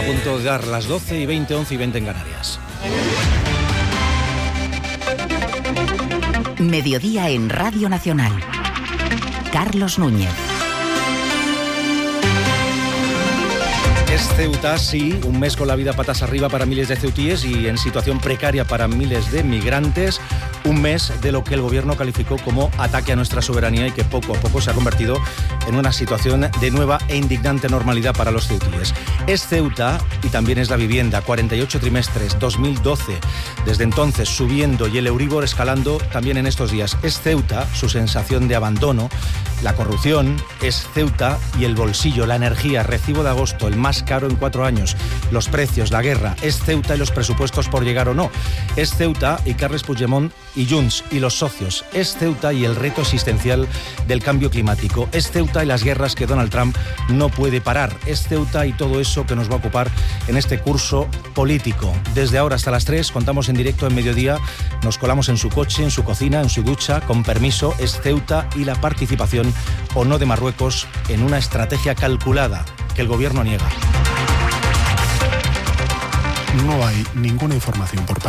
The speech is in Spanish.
punto de dar las 12:20, 11:20 en Canarias. Mediodía en Radio Nacional. Carlos Núñez. Es Ceuta, sí, un mes con la vida patas arriba para miles de ceutíes y en situación precaria para miles de migrantes. Un mes de lo que el gobierno calificó como ataque a nuestra soberanía y que poco a poco se ha convertido en una situación de nueva e indignante normalidad para los ceutíes. Es Ceuta y también es la vivienda. 48 trimestres, 2012. Desde entonces subiendo y el Euríbor escalando también en estos días. Es Ceuta, su sensación de abandono, la corrupción. Es Ceuta y el bolsillo, la energía, recibo de agosto, el más caro en 4 años. Los precios, la guerra. Es Ceuta y los presupuestos por llegar o no. Es Ceuta y Carles Puigdemont y Junts y los socios. Es Ceuta y el reto existencial del cambio climático. Es Ceuta y las guerras que Donald Trump no puede parar. Es Ceuta y todo eso que nos va a ocupar en este curso político. Desde ahora hasta las 3 contamos en directo en Mediodía. Nos colamos en su coche, en su cocina, en su ducha, con permiso. Es Ceuta y la participación o no de Marruecos en una estrategia calculada que el gobierno niega. No hay ninguna información por parte